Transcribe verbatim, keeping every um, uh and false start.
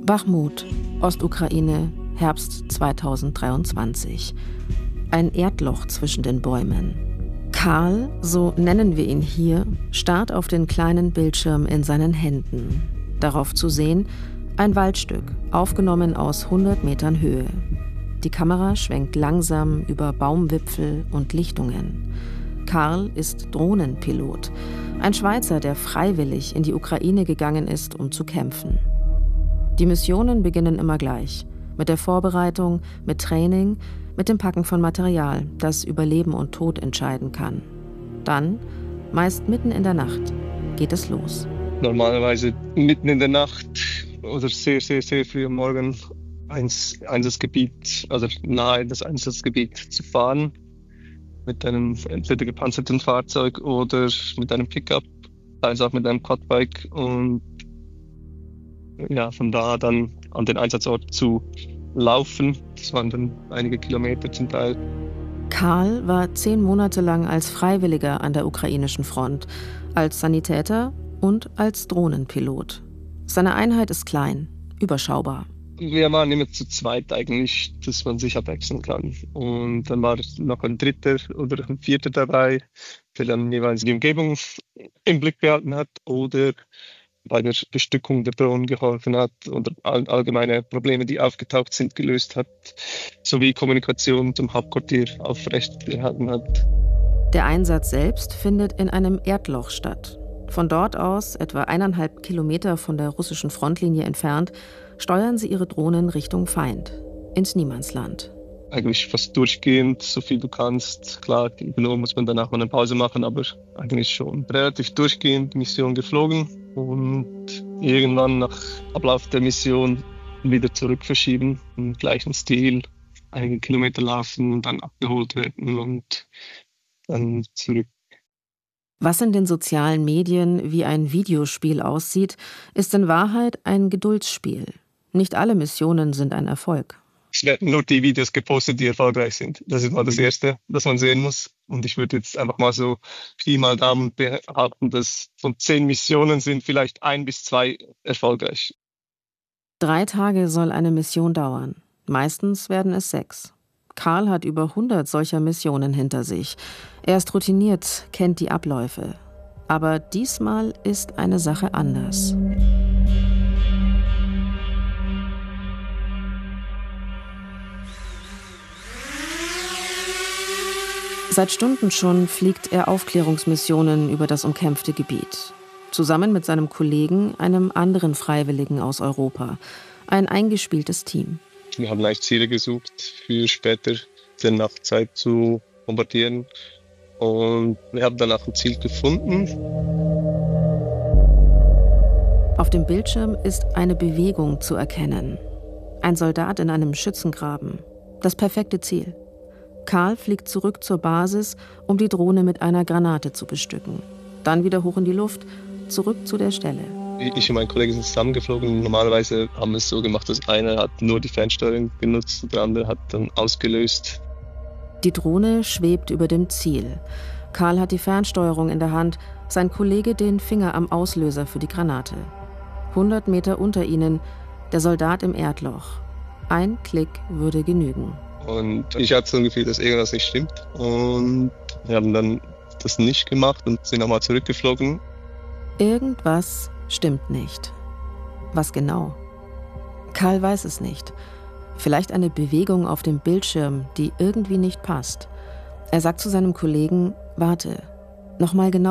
Bachmut, Ostukraine, Herbst zweitausenddreiundzwanzig. Ein Erdloch zwischen den Bäumen. Karl, so nennen wir ihn hier, starrt auf den kleinen Bildschirm in seinen Händen. Darauf zu sehen, ein Waldstück, aufgenommen aus hundert Metern Höhe. Die Kamera schwenkt langsam über Baumwipfel und Lichtungen. Karl ist Drohnenpilot, ein Schweizer, der freiwillig in die Ukraine gegangen ist, um zu kämpfen. Die Missionen beginnen immer gleich, mit der Vorbereitung, mit Training, mit dem Packen von Material, das über Leben und Tod entscheiden kann. Dann, meist mitten in der Nacht, geht es los. Normalerweise mitten in der Nacht oder sehr, sehr, sehr früh am Morgen ins Einsatzgebiet, also nahe das Einsatzgebiet zu fahren, mit einem entweder gepanzerten Fahrzeug oder mit einem Pickup, teils auch mit einem Quadbike und ja, von da dann an den Einsatzort zu laufen. Das waren dann einige Kilometer zum Teil. Karl war zehn Monate lang als Freiwilliger an der ukrainischen Front, als Sanitäter und als Drohnenpilot. Seine Einheit ist klein, überschaubar. Wir waren immer zu zweit eigentlich, dass man sich abwechseln kann. Und dann war noch ein Dritter oder ein Vierter dabei, der dann jeweils die Umgebung im Blick behalten hat oder bei der Bestückung der Drohnen geholfen hat oder all, allgemeine Probleme, die aufgetaucht sind, gelöst hat, sowie Kommunikation zum Hauptquartier aufrechterhalten hat. Der Einsatz selbst findet in einem Erdloch statt. Von dort aus, etwa eineinhalb Kilometer von der russischen Frontlinie entfernt, steuern sie ihre Drohnen Richtung Feind, ins Niemandsland. Eigentlich fast durchgehend, so viel du kannst. Klar, nur muss man danach mal eine Pause machen, aber eigentlich schon relativ durchgehend Mission geflogen und irgendwann nach Ablauf der Mission wieder zurück verschieben, im gleichen Stil, einige Kilometer laufen und dann abgeholt werden und dann zurück. Was in den sozialen Medien wie ein Videospiel aussieht, ist in Wahrheit ein Geduldsspiel. Nicht alle Missionen sind ein Erfolg. Es werden nur die Videos gepostet, die erfolgreich sind. Das ist mal das Erste, das man sehen muss. Und ich würde jetzt einfach mal so Pi mal Daumen behaupten, dass von zehn Missionen sind vielleicht ein bis zwei erfolgreich. Drei Tage soll eine Mission dauern. Meistens werden es sechs. Karl hat über hundert solcher Missionen hinter sich. Er ist routiniert, kennt die Abläufe. Aber diesmal ist eine Sache anders. Seit Stunden schon fliegt er Aufklärungsmissionen über das umkämpfte Gebiet. Zusammen mit seinem Kollegen, einem anderen Freiwilligen aus Europa. Ein eingespieltes Team. Wir haben eigentlich Ziele gesucht, für später der Nachtzeit zu bombardieren. Und wir haben danach ein Ziel gefunden. Auf dem Bildschirm ist eine Bewegung zu erkennen. Ein Soldat in einem Schützengraben. Das perfekte Ziel. Karl fliegt zurück zur Basis, um die Drohne mit einer Granate zu bestücken. Dann wieder hoch in die Luft, zurück zu der Stelle. Ich und mein Kollege sind zusammengeflogen. Normalerweise haben wir es so gemacht, dass einer hat nur die Fernsteuerung genutzt und der andere hat dann ausgelöst. Die Drohne schwebt über dem Ziel. Karl hat die Fernsteuerung in der Hand, sein Kollege den Finger am Auslöser für die Granate. hundert Meter unter ihnen, der Soldat im Erdloch. Ein Klick würde genügen. Und ich hatte so ein Gefühl, dass irgendwas nicht stimmt. Und wir haben dann das nicht gemacht und sind nochmal zurückgeflogen. Irgendwas stimmt nicht. Was genau? Karl weiß es nicht. Vielleicht eine Bewegung auf dem Bildschirm, die irgendwie nicht passt. Er sagt zu seinem Kollegen, warte, noch mal genau